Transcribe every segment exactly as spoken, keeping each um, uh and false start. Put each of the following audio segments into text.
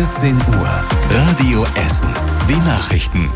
vierzehn Uhr. Radio Essen. Die Nachrichten.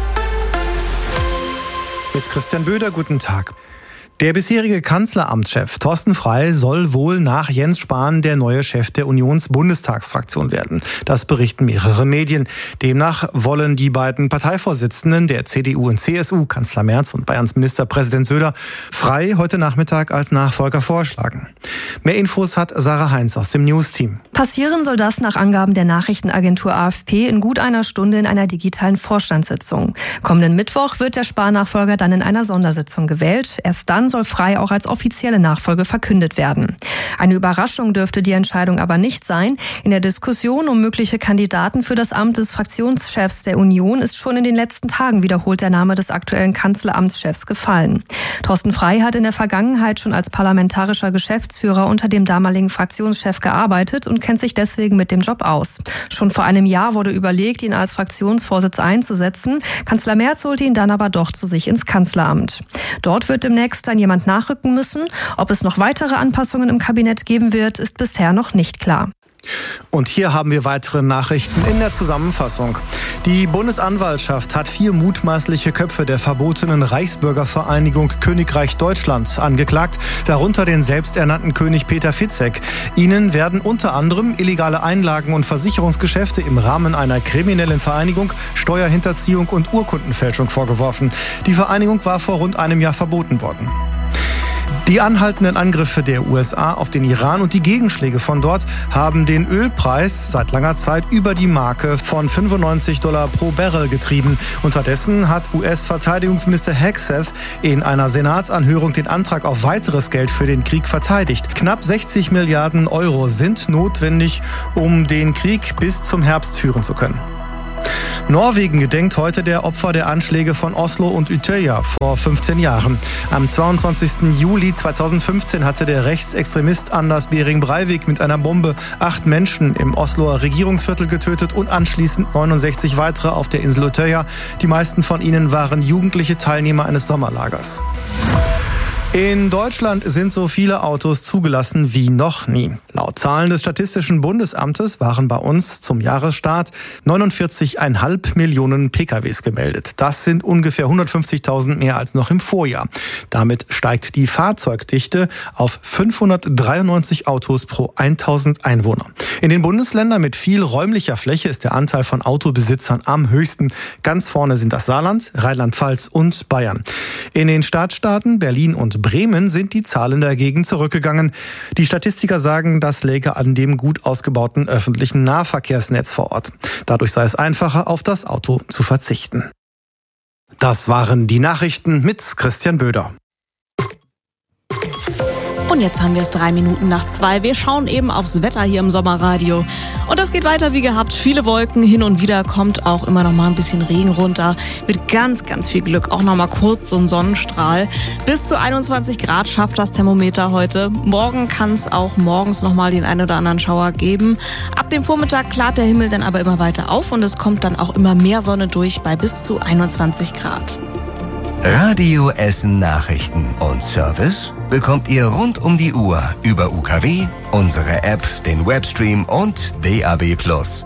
Mit Christian Böder, guten Tag. Der bisherige Kanzleramtschef Thorsten Frey soll wohl nach Jens Spahn der neue Chef der Unions-Bundestagsfraktion werden. Das berichten mehrere Medien. Demnach wollen die beiden Parteivorsitzenden der C D U und C S U, Kanzler Merz und Bayerns Ministerpräsident Söder, Frey heute Nachmittag als Nachfolger vorschlagen. Mehr Infos hat Sarah Heinz aus dem News-Team. Passieren soll das nach Angaben der Nachrichtenagentur A F P in gut einer Stunde in einer digitalen Vorstandssitzung. Kommenden Mittwoch wird der Spahn-Nachfolger dann in einer Sondersitzung gewählt. Erst dann soll Frey auch als offizielle Nachfolge verkündet werden. Eine Überraschung dürfte die Entscheidung aber nicht sein. In der Diskussion um mögliche Kandidaten für das Amt des Fraktionschefs der Union ist schon in den letzten Tagen wiederholt der Name des aktuellen Kanzleramtschefs gefallen. Thorsten Frey hat in der Vergangenheit schon als parlamentarischer Geschäftsführer unter dem damaligen Fraktionschef gearbeitet und kennt sich deswegen mit dem Job aus. Schon vor einem Jahr wurde überlegt, ihn als Fraktionsvorsitz einzusetzen. Kanzler Merz holte ihn dann aber doch zu sich ins Kanzleramt. Dort wird demnächst dann jemand nachrücken müssen. Ob es noch weitere Anpassungen im Kabinett geben wird, ist bisher noch nicht klar. Und hier haben wir weitere Nachrichten in der Zusammenfassung. Die Bundesanwaltschaft hat vier mutmaßliche Köpfe der verbotenen Reichsbürgervereinigung Königreich Deutschland angeklagt, darunter den selbsternannten König Peter Fitzek. Ihnen werden unter anderem illegale Einlagen- und Versicherungsgeschäfte im Rahmen einer kriminellen Vereinigung, Steuerhinterziehung und Urkundenfälschung vorgeworfen. Die Vereinigung war vor rund einem Jahr verboten worden. Die anhaltenden Angriffe der U S A auf den Iran und die Gegenschläge von dort haben den Ölpreis seit langer Zeit über die Marke von fünfundneunzig Dollar pro Barrel getrieben. Unterdessen hat U S-Verteidigungsminister Hegseth in einer Senatsanhörung den Antrag auf weiteres Geld für den Krieg verteidigt. Knapp sechzig Milliarden Euro sind notwendig, um den Krieg bis zum Herbst führen zu können. Norwegen gedenkt heute der Opfer der Anschläge von Oslo und Utøya vor fünfzehn Jahren. Am zweiundzwanzigsten Juli zweitausendfünfzehn hatte der Rechtsextremist Anders Behring Breivik mit einer Bombe acht Menschen im Osloer Regierungsviertel getötet und anschließend neunundsechzig weitere auf der Insel Utøya. Die meisten von ihnen waren jugendliche Teilnehmer eines Sommerlagers. In Deutschland sind so viele Autos zugelassen wie noch nie. Laut Zahlen des Statistischen Bundesamtes waren bei uns zum Jahresstart neunundvierzig Komma fünf Millionen P K Ws gemeldet. Das sind ungefähr hundertfünfzigtausend mehr als noch im Vorjahr. Damit steigt die Fahrzeugdichte auf fünfhundertdreiundneunzig Autos pro tausend Einwohner. In den Bundesländern mit viel räumlicher Fläche ist der Anteil von Autobesitzern am höchsten. Ganz vorne sind das Saarland, Rheinland-Pfalz und Bayern. In den Stadtstaaten Berlin und Bremen sind die Zahlen dagegen zurückgegangen. Die Statistiker sagen, das läge an dem gut ausgebauten öffentlichen Nahverkehrsnetz vor Ort. Dadurch sei es einfacher, auf das Auto zu verzichten. Das waren die Nachrichten mit Christian Böder. Und jetzt haben wir es drei Minuten nach zwei. Wir schauen eben aufs Wetter hier im Sommerradio. Und das geht weiter wie gehabt. Viele Wolken, hin und wieder kommt auch immer noch mal ein bisschen Regen runter. Mit ganz, ganz viel Glück auch noch mal kurz so ein Sonnenstrahl. Bis zu einundzwanzig Grad schafft das Thermometer heute. Morgen kann es auch morgens noch mal den einen oder anderen Schauer geben. Ab dem Vormittag klart der Himmel dann aber immer weiter auf und es kommt dann auch immer mehr Sonne durch bei bis zu einundzwanzig Grad. Radio Essen Nachrichten und Service bekommt ihr rund um die Uhr über U K W, unsere App, den Webstream und D A B plus.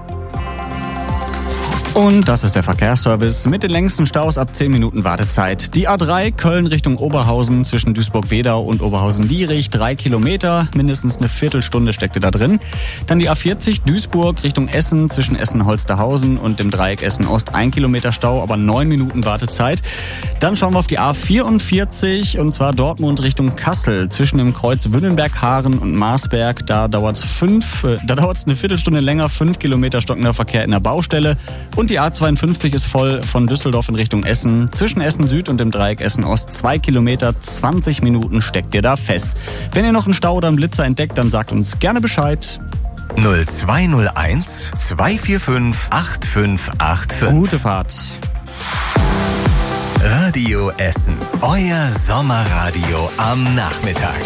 Und das ist der Verkehrsservice mit den längsten Staus ab zehn Minuten Wartezeit. Die A drei Köln Richtung Oberhausen zwischen Duisburg-Wedau und Oberhausen-Lierich, drei Kilometer, mindestens eine Viertelstunde steckte da drin. Dann die A vierzig Duisburg Richtung Essen zwischen Essen-Holsterhausen und dem Dreieck Essen-Ost, ein Kilometer Stau, aber neun Minuten Wartezeit. Dann schauen wir auf die A vierundvierzig und zwar Dortmund Richtung Kassel zwischen dem Kreuz Wünnenberg-Haaren und Marsberg. Da dauert es fünf, äh, da dauert es eine Viertelstunde länger, fünf Kilometer stockender Verkehr in der Baustelle. Und die A zweiundfünfzig ist voll von Düsseldorf in Richtung Essen. Zwischen Essen Süd und dem Dreieck Essen Ost zwei Kilometer, zwanzig Minuten steckt ihr da fest. Wenn ihr noch einen Stau oder einen Blitzer entdeckt, dann sagt uns gerne Bescheid. null zwei null eins, zwei vier fünf, acht fünf acht fünf. Gute Fahrt. Radio Essen, euer Sommerradio am Nachmittag.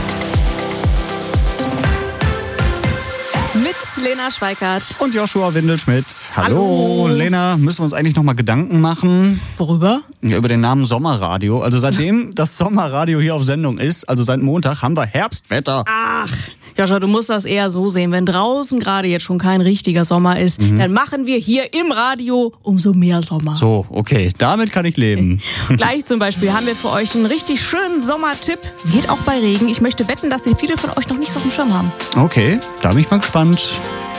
Mit Lena Schweikart. Und Joshua Windelschmidt. Hallo. Hallo. Lena, müssen wir uns eigentlich noch mal Gedanken machen? Worüber? Ja, über den Namen Sommerradio. Also seitdem das Sommerradio hier auf Sendung ist, also seit Montag, haben wir Herbstwetter. Ach, Joscha, du musst das eher so sehen. Wenn draußen gerade jetzt schon kein richtiger Sommer ist, mhm. dann machen wir hier im Radio umso mehr Sommer. So, okay, damit kann ich leben. Gleich zum Beispiel haben wir für euch einen richtig schönen Sommertipp. Geht auch bei Regen. Ich möchte wetten, dass den viele von euch noch nicht so auf dem Schirm haben. Okay, da bin ich mal gespannt.